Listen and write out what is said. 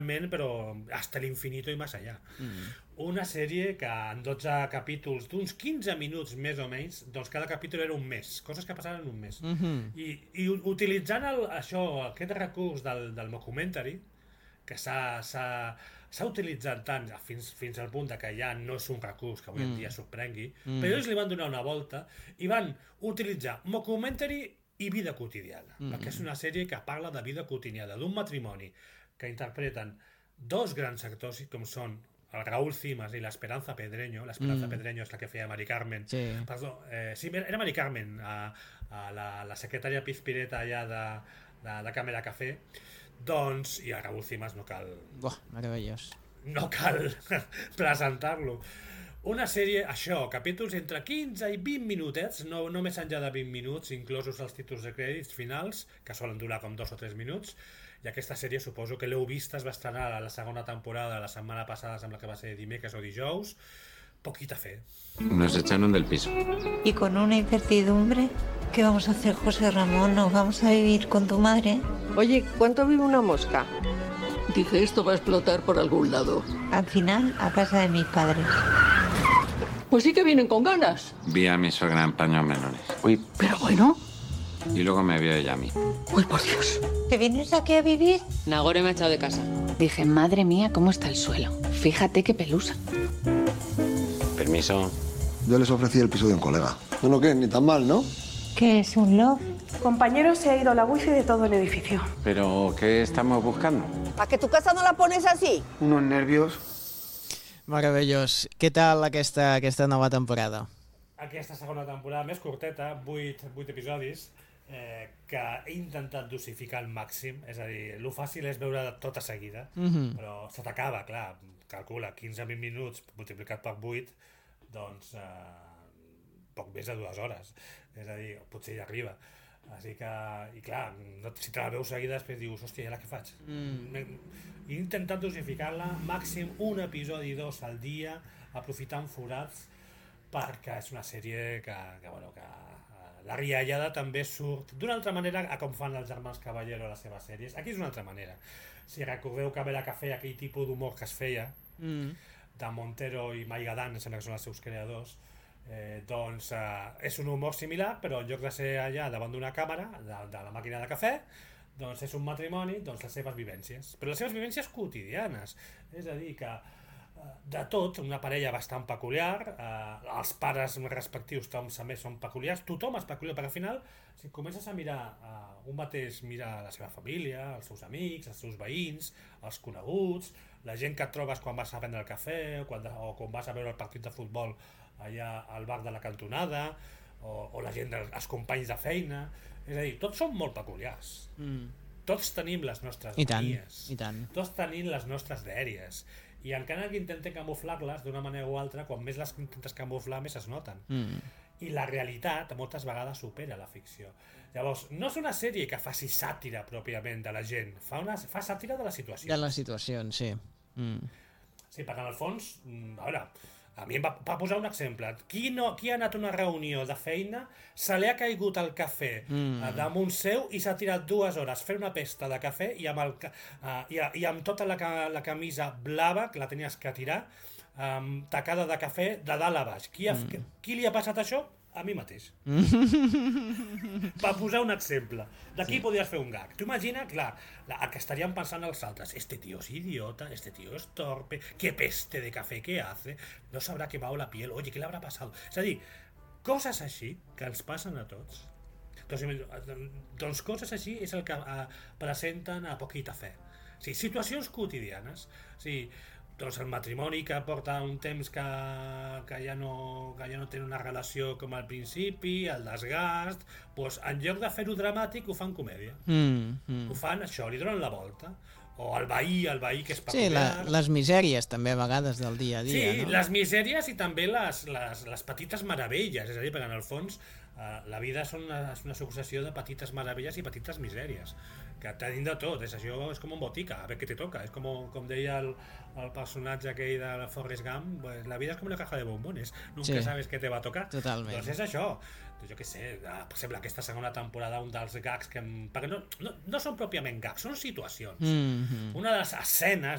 però hasta l'infinito i més allà. Una sèrie que en 12 capítols d'uns 15 minuts més o menys, doncs cada capítol era un mes, coses que passaven en un mes. I utilitzant aquest recurs del mockumentary, que s'ha utilitzat tant fins al punt de que ja no és un recurs que avui en dia sorprengui, però ells li van donar una volta i van utilitzar mockumentary i vida quotidiana, perquè és una sèrie que parla de vida quotidiana, d'un matrimoni que interpreten dos grans actors com són el Raúl Cimas i l'Esperanza Pedreño. L'Esperanza Pedreño és la que feia Mari Carmen. Perdó, sí, era Mari Carmen, la secretària Pizpireta allà de Càmera Café. Doncs, i a Raúl Cimas no cal... meravellós. No cal presentar-lo. Una sèrie, capítols entre 15 i 20 minutets, no més enllà de 20 minuts, inclosos els títols de crèdits finals, que solen durar com 2 o 3 minuts, i aquesta sèrie suposo que l'heu vista, es va estrenar a la segona temporada la setmana passada, sembla que va ser dimecres o dijous. Poquita fe. Nos echaron del piso. Y con una incertidumbre, ¿qué vamos a hacer, José Ramón? ¿Nos vamos a vivir con tu madre? Oye, ¿cuánto vive una mosca? Dije, esto va a explotar por algún lado. Al final, a casa de mis padres. Pues sí que vienen con ganas. Vi a mi suegra en paños menores. Uy, pero bueno. Y luego me vio ella a mí. Uy, por Dios. ¿Te vienes aquí a vivir? Nagore me ha echado de casa. Dije, madre mía, ¿cómo está el suelo? Fíjate qué pelusa. Permiso. Yo les ofrecí el piso de un colega. Bueno, ¿qué? Ni tan mal, ¿no? ¿Qué es un loft? Compañero, se ha ido la wifi de todo el edificio. ¿Pero qué estamos buscando? ¿Para que tu casa no la pones así? Unos nervios. Meravellós. Què tal aquesta nova temporada? Aquesta segona temporada més curteta, 8 episodis, que he intentat dosificar al màxim, és a dir, lo fàcil és veure tota seguida, però se t'acaba, clar, calcula, 15-20 minuts multiplicat per 8, doncs poc més de 2 hores, és a dir, potser ja arriba. Així que, i clar, si te la veus seguida després dius, hòstia, i ara què faig? He intentat dosificar-la màxim un episodi 2 al dia, aprofitant forats, perquè és una sèrie que la riallada també surt d'una altra manera a com fan els germans Caballero a les seves sèries. Aquí és una altra manera. Si recordeu Càmera Café, aquell tipus d'humor que es feia, de Montero i Maigadan, sembla que són els seus creadors, doncs és un humor similar, però en lloc de ser allà davant d'una càmera, de la màquina de cafè, doncs és un matrimoni, doncs les seves vivències. Però les seves vivències quotidianes. És a dir, que de tot, una parella bastant peculiar, els pares respectius també són peculiars, tothom és peculiar, perquè al final, si comences a mirar, un mateix mira la seva família, els seus amics, els seus veïns, els coneguts, la gent que et trobes quan vas a prendre el cafè, o quan vas a veure el partit de futbol allà al bar de la cantonada, o la gent, els companys de feina, és a dir, tots són molt peculiars. Tots tenim les nostres manies, tots tenim les nostres dèries, i encara que intentem camuflar-les d'una manera o altra, quan més les intentes camuflar més es noten. I la realitat moltes vegades supera la ficció. Llavors, no és una sèrie que faci sàtira pròpiament de la gent, fa sàtira de les situacions. De les situacions, sí. Sí, perquè en el fons, a veure, a mi em va posar un exemple. Qui ha anat a una reunió de feina, se li ha caigut el cafè damunt seu i s'ha tirat 2 hores fer una pesta de cafè i amb tota la camisa blava, que la tenies que tirar, tacada de cafè de dalt a baix. Qui li ha passat això? A mi mateix. Per posar un exemple. D'aquí podries fer un gag. Tu imagina, clar, el que estarían pensant els altres. Este tío es idiota, este tío es torpe, qué peste de café que hace, no sabrà quemado la piel, oye, ¿qué le habrá pasado? És a dir, coses així que ens passen a tots. Doncs coses així és el que presenten a Poquita Fe. Sí, situacions quotidianes. Sí, doncs el matrimoni que porta un temps que ja no té una relació com al principi, el desgast, doncs en lloc de fer-ho dramàtic ho fan comèdia. Ho fan això, li donen la volta. O el veí que és peculiar. Sí, les misèries també a vegades del dia a dia. Sí, no? Les misèries i també les petites meravelles, és a dir, perquè en el fons la vida és una successió de petites meravelles i petites misèries, que tenim de tot, això és com un botica, a veure què te toca, és com deia el personatge aquell de Forrest Gump, la vida és com una caja de bombones, nunca sabes què te va a tocar. Totalment. Doncs és això. Jo què sé, per exemple, aquesta segona temporada, un dels gags perquè no són pròpiament gags, són situacions. Una de les escenes